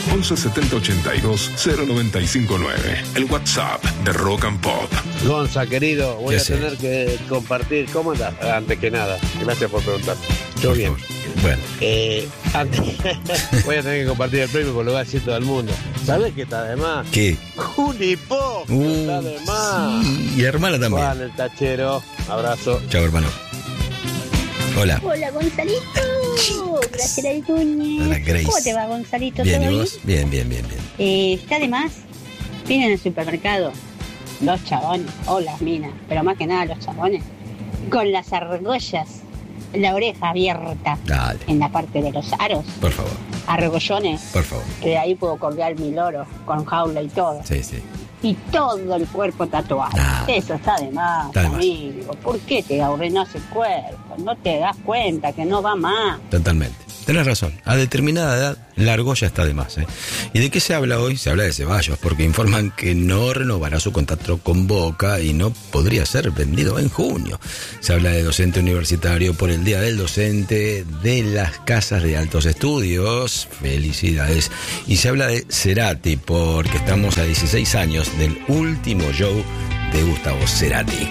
11 70 82 0959. El WhatsApp de Rock and Pop. Gonza, querido, voy a tener que compartir. ¿Cómo andas? Antes que nada, gracias por preguntar. Yo bien. Bueno. Antes, voy a tener que compartir el premio porque lo va a decir todo el mundo. ¿Sabes qué está de más? ¿Qué? Junipo, está de más. Sí, y hermana también. Juan, el tachero. Abrazo. Chao, hermano. Hola. Hola, Gonzalito. Gracias, Núñez. ¿Cómo te va, Gonzalito? Bien, ¿Todo ¿y vos? Bien. Está de más. Vienen al supermercado los chabones o las minas, pero más que nada los chabones, con las argollas, la oreja abierta. Dale. En la parte de los aros. Por favor. Argollones. Por favor. Que ahí puedo colgar mi loro con jaula y todo. Sí. Y todo el cuerpo tatuado. Eso está de más, Está de más. amigo. ¿Por qué te ordenás el cuerpo? No te das cuenta que no va más. Totalmente. Tenés razón. A determinada edad, la argolla está de más. ¿Y de qué se habla hoy? Se habla de Ceballos, porque informan que no renovará su contrato con Boca y no podría ser vendido en junio. Se habla de docente universitario por el Día del Docente, de las casas de altos estudios. Felicidades. Y se habla de Cerati, porque estamos a 16 años del último show de Gustavo Cerati.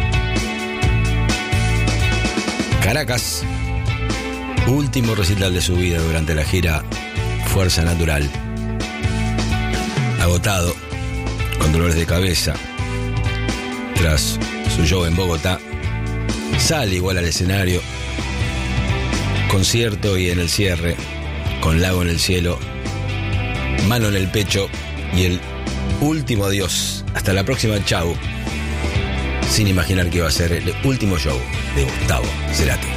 Caracas. Último recital de su vida durante la gira Fuerza Natural. Agotado, con dolores de cabeza, tras su show en Bogotá, sale igual al escenario, concierto y en el cierre, con Lago en el cielo, mano en el pecho y el último adiós. Hasta la próxima, chau. Sin imaginar que iba a ser el último show de Gustavo Cerati.